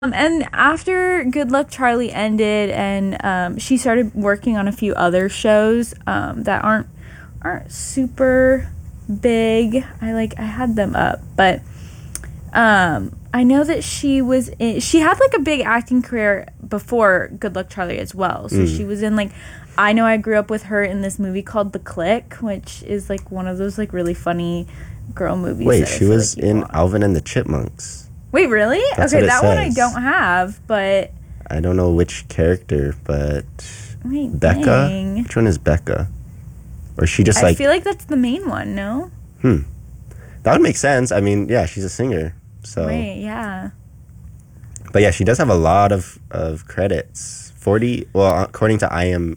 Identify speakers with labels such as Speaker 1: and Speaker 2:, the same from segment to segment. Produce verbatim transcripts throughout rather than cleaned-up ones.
Speaker 1: Um, and after Good Luck Charlie ended, and um, she started working on a few other shows um, that aren't aren't super big. I like I had them up, but um, I know that she was in, she had like a big acting career before Good Luck Charlie as well. So mm. she was in like I know I grew up with her in this movie called The Click, which is like one of those like really funny girl movies.
Speaker 2: Wait, she was
Speaker 1: like
Speaker 2: in
Speaker 1: want.
Speaker 2: Alvin and the Chipmunks.
Speaker 1: Wait, really?
Speaker 2: That's
Speaker 1: okay, that
Speaker 2: says.
Speaker 1: one I don't have, but
Speaker 2: I don't know which character, but
Speaker 1: Wait,
Speaker 2: Becca.
Speaker 1: dang.
Speaker 2: Which one is Becca? Or she just
Speaker 1: I
Speaker 2: like?
Speaker 1: I feel like that's the main one. No.
Speaker 2: Hmm. That would make sense. I mean, yeah, she's a singer, so.
Speaker 1: Right. Yeah.
Speaker 2: But yeah, she does have a lot of, of credits. Forty. Well, according to I M,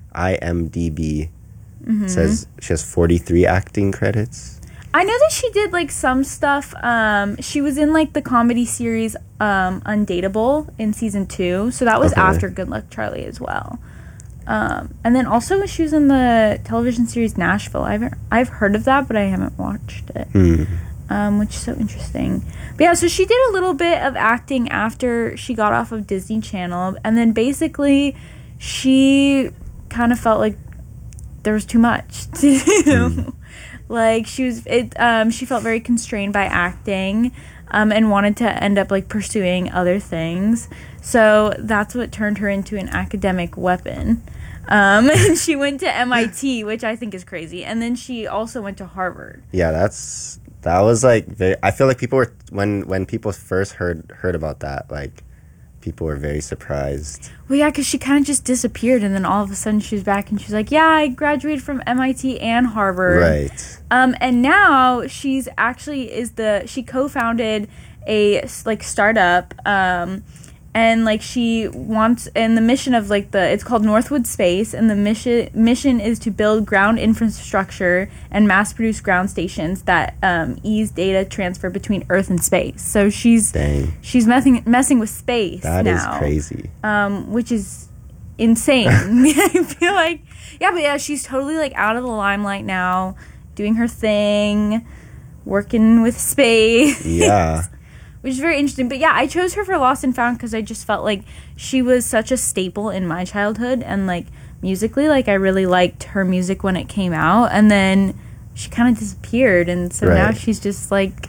Speaker 2: IMDb, mm-hmm. says she has forty-three acting credits.
Speaker 1: I know that she did like some stuff. Um, she was in like the comedy series um, Undateable in season two, so that was okay. after Good Luck Charlie as well. Um, and then also she was in the television series Nashville. I've I've heard of that, but I haven't watched it, mm. um, which is so interesting. But yeah, so she did a little bit of acting after she got off of Disney Channel, and then basically she kind of felt like there was too much to do. Mm. Like, she was, it, um, she felt very constrained by acting, um, and wanted to end up, like, pursuing other things. So that's what turned her into an academic weapon. Um, and she went to M I T, which I think is crazy. And then she also went to Harvard.
Speaker 2: Yeah, that's, that was, like, very, I feel like people were, when, when people first heard, heard about that, like, people were very surprised.
Speaker 1: Well, yeah, because she kind of just disappeared, and then all of a sudden she was back, and she's like, yeah, I graduated from M I T and Harvard.
Speaker 2: Right.
Speaker 1: Um, and now she's actually is the, she co-founded a, like, startup, um, and, like, she wants, and the mission of, like, the, it's called Northwood Space, and the mission mission is to build ground infrastructure and mass-produce ground stations that um, ease data transfer between Earth and space. So she's
Speaker 2: Dang.
Speaker 1: she's messing messing with space
Speaker 2: that
Speaker 1: now.
Speaker 2: That is crazy.
Speaker 1: Um, which is insane. I feel like, yeah, but yeah, she's totally, like, out of the limelight now, doing her thing, working with space.
Speaker 2: Yeah.
Speaker 1: Which is very interesting. But yeah, I chose her for Lost and Found because I just felt like she was such a staple in my childhood. And, like, musically, like, I really liked her music when it came out. And then she kind of disappeared. And so right. now she's just, like,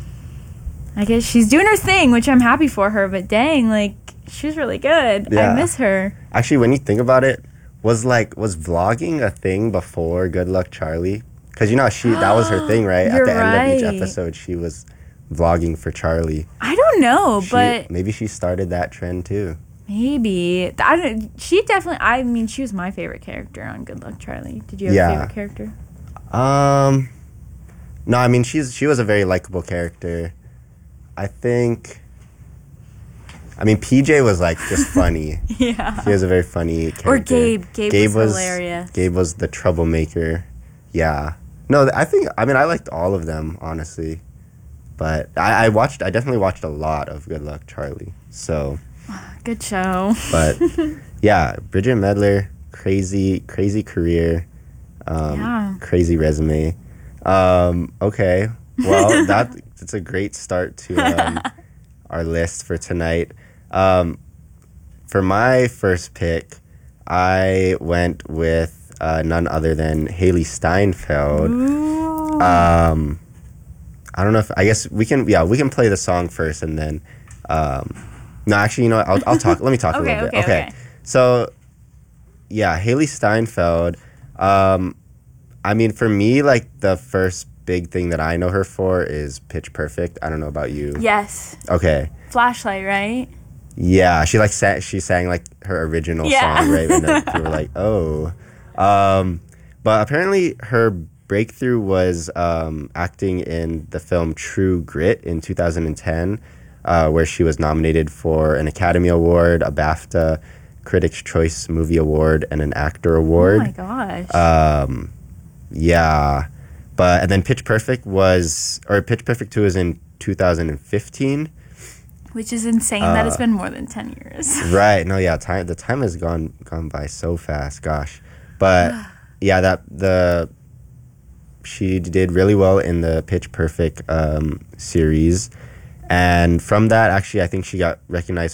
Speaker 1: I guess she's doing her thing, which I'm happy for her. But dang, like, she's really good. Yeah. I miss her.
Speaker 2: Actually, when you think about it, was, like, was vlogging a thing before Good Luck Charlie? Because, you know, she that was her thing, right?
Speaker 1: You're
Speaker 2: At the
Speaker 1: right.
Speaker 2: end of each episode, she was vlogging for Charlie.
Speaker 1: I don't know,
Speaker 2: she,
Speaker 1: but
Speaker 2: maybe she started that trend too.
Speaker 1: Maybe I don't. She definitely. I mean, she was my favorite character on Good Luck Charlie. Did you have yeah. a favorite character?
Speaker 2: Um, no. I mean, she's she was a very likable character. I think. I mean, P J was like just funny.
Speaker 1: Yeah,
Speaker 2: he was a very funny character.
Speaker 1: Or Gabe. Gabe, Gabe was, was hilarious.
Speaker 2: Gabe was the troublemaker. Yeah. No, I think. I mean, I liked all of them, honestly. But I, I watched, I definitely watched a lot of Good Luck Charlie. So.
Speaker 1: Good show.
Speaker 2: But, yeah, Bridget Medler, crazy, crazy career. Um,
Speaker 1: yeah.
Speaker 2: Crazy resume. Um, okay. Well, that it's a great start to um, our list for tonight. Um, for my first pick, I went with uh, none other than Hailee Steinfeld.
Speaker 1: Ooh.
Speaker 2: Um. I don't know if I guess we can yeah we can play the song first and then um, no actually you know what, I'll I'll talk let me talk
Speaker 1: okay,
Speaker 2: a little
Speaker 1: okay,
Speaker 2: bit okay.
Speaker 1: okay
Speaker 2: So yeah Hailee Steinfeld um, I mean for me like the first big thing that I know her for is Pitch Perfect. I don't know about you.
Speaker 1: Yes.
Speaker 2: Okay.
Speaker 1: Flashlight, right?
Speaker 2: Yeah, she like sang, she sang like her original
Speaker 1: yeah.
Speaker 2: song, right? And then people were like, oh, um, but apparently her breakthrough was um, acting in the film True Grit in two thousand ten, uh, where she was nominated for an Academy Award, a BAFTA, Critics' Choice Movie Award, and an Actor Award.
Speaker 1: Oh my gosh.
Speaker 2: Um, yeah, but and then Pitch Perfect was, or Pitch Perfect two was in two thousand fifteen.
Speaker 1: Which is insane. Uh, that it's been more than ten years.
Speaker 2: Right. No. Yeah. Time. The time has gone gone by so fast. Gosh. But yeah, that the. She did really well in the Pitch Perfect um, series. And from that, actually, I think she got recognized